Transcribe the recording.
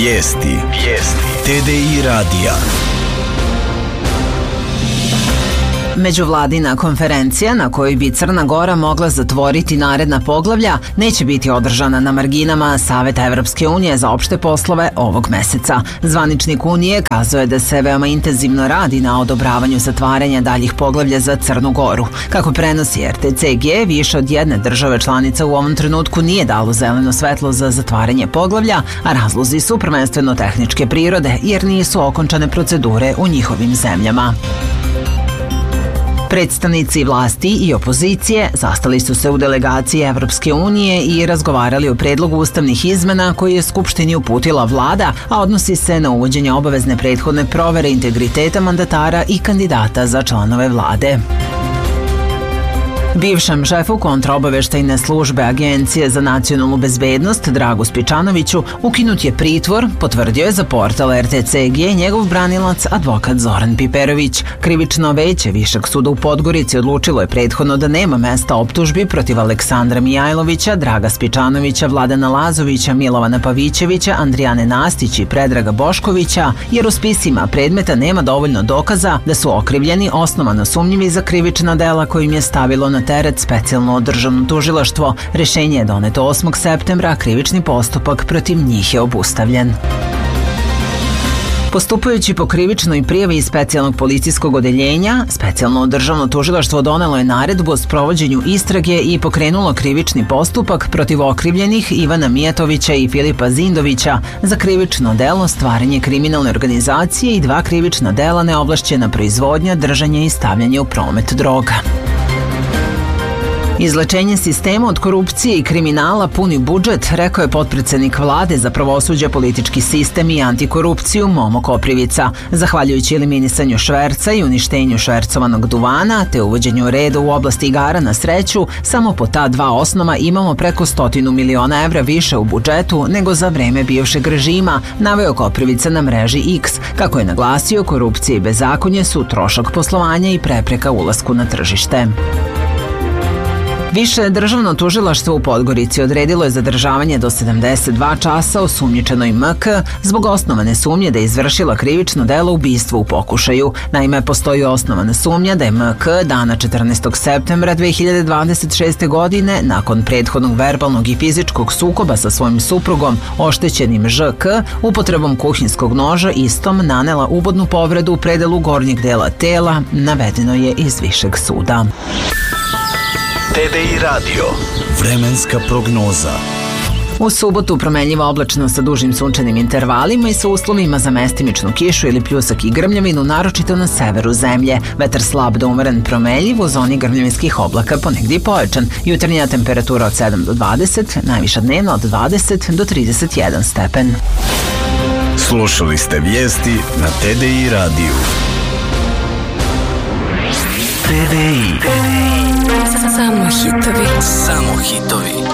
Vijesti TDI radija. Međuvladina konferencija na kojoj bi Crna Gora mogla zatvoriti naredna poglavlja neće biti održana na marginama Saveta Evropske unije za opšte poslove ovog meseca. Zvaničnik Unije kazao je da se veoma intenzivno radi na odobravanju zatvaranja daljih poglavlja za Crnu Goru. Kako prenosi RTCG, više od jedne države članica u ovom trenutku nije dalo zeleno svetlo za zatvaranje poglavlja, a razlozi su prvenstveno tehničke prirode jer nisu okončane procedure u njihovim zemljama. Predstavnici vlasti i opozicije sastali su se u delegaciji Evropske unije i razgovarali o predlogu ustavnih izmena koji je Skupštini uputila vlada, a odnosi se na uvođenje obavezne prethodne provere integriteta mandatara i kandidata za članove vlade. Bivšem šefu kontraobaveštajne službe Agencije za nacionalnu bezbednost Dragu Spičanoviću ukinut je pritvor, potvrdio je za portal RTCG njegov branilac advokat Zoran Piperović. Krivično veće Višeg suda u Podgorici odlučilo je prethodno da nema mesta optužbi protiv Aleksandra Mijajlovića, Draga Spičanovića, Vladana Lazovića, Milovana Pavićevića, Andrijane Nastić i Predraga Boškovića, jer u spisima predmeta nema dovoljno dokaza da su okrivljeni osnovano sumnjivi za krivična dela kojim je stavilo na teret specijalno državno tužilaštvo. Rešenje je doneto 8. septembra, a krivični postupak protiv njih je obustavljen. Postupajući po krivičnoj prijavi iz specijalnog policijskog odeljenja, specijalno državno tužilaštvo donelo je naredbu o sprovođenju istrage i pokrenulo krivični postupak protiv okrivljenih Ivana Mijatovića i Filipa Zindovića za krivično delo stvaranje kriminalne organizacije i 2 krivična dela neovlašćena proizvodnja, držanje i stavljanje u promet droga. Izlečenje sistema od korupcije i kriminala puni budžet, rekao je potpredsednik vlade za pravosuđe, politički sistem i antikorupciju Momo Koprivica. Zahvaljujući eliminisanju šverca i uništenju švercovanog duvana te uvođenju reda u oblasti igara na sreću, samo po ta 2 osnova imamo preko 100 miliona evra više u budžetu nego za vreme bivšeg režima, naveo Koprivica na mreži X. Kako je naglasio, korupcija i bezakonje su trošak poslovanja i prepreka ulasku na tržište. Više državno tužilaštvo u Podgorici odredilo je zadržavanje do 72 časa osumnjičenoj MK zbog osnovane sumnje da je izvršila krivično delo ubistva u pokušaju. Naime, postoji osnovana sumnja da je MK dana 14. septembra 2026. godine, nakon prethodnog verbalnog i fizičkog sukoba sa svojim suprugom, oštećenim ŽK, upotrebom kuhinskog noža istom nanela ubodnu povredu u predelu gornjeg dela tela, navedeno je iz Višeg suda. TDI radio. Vremenska prognoza. U subotu promenljiva oblačno sa dužim sunčanim intervalima i sa uslovima za mestimičnu kišu ili pljusak i grmljavinu, naročito na severu zemlje. Vetar slab do umeren promenljiv, u zoni grmljavinskih oblaka ponegdje pojačan. Jutarnja temperatura od 7 do 20, najviša dnevna od 20 do 31 stepen. Slušali ste vijesti na TDI radiju. TDI. Samo hitovi. Samo hitovi.